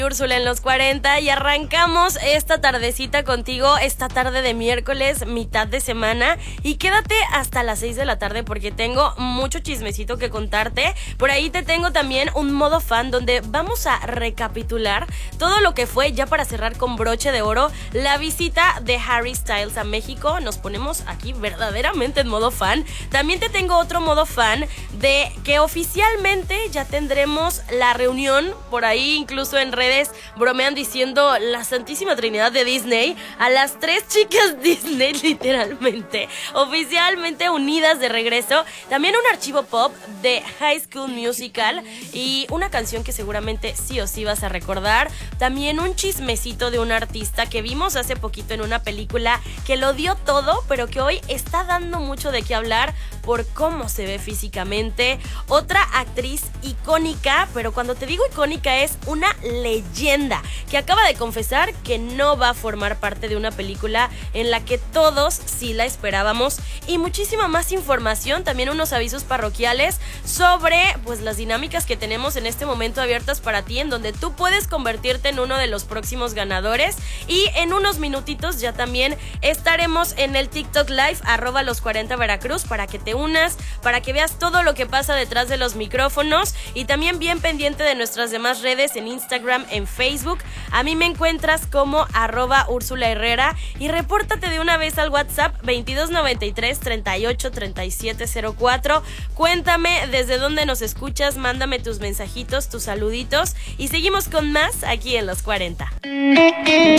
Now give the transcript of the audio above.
Úrsula en los 40 y arrancamos esta tardecita contigo, esta tarde de miércoles, mitad de semana, y quédate hasta las 6 de la tarde porque tengo mucho chismecito que contarte. Por ahí te tengo también un modo fan donde vamos a recapitular todo lo que fue, ya para cerrar con broche de oro, la visita de Harry Styles a México. Nos ponemos aquí verdaderamente en modo fan. También te tengo otro modo fan de que oficialmente ya tendremos la reunión, por ahí incluso en redes bromean diciendo la Santísima Trinidad de Disney, a las 3 chicas Disney literalmente, oficialmente unidas de regreso. También un archivo pop de High School Musical y una canción que seguramente sí o sí vas a recordar. También un chismecito de un artista que vimos hace poquito en una película que lo dio todo, pero que hoy está dando mucho de qué hablar por cómo se ve físicamente. Otra actriz icónica, pero cuando te digo icónica es una leyenda, que acaba de confesar que no va a formar parte de una película en la que todos sí la esperábamos, y muchísima más información, también unos avisos parroquiales sobre pues las dinámicas que tenemos en este momento abiertas para ti, en donde tú puedes convertirte en uno de los próximos ganadores. Y en unos minutitos ya también estaremos en el TikTok Live @los40 Veracruz para que te unas, para que veas todo lo que pasa detrás de los micrófonos, y también bien pendiente de nuestras demás redes en Instagram, en Facebook. A mí me encuentras como @Úrsula Herrera, y repórtate de una vez al WhatsApp 2293 38 37 04. Cuéntame desde dónde nos escuchas, mándame tus mensajitos, tus saluditos, y seguimos con más aquí en Los 40.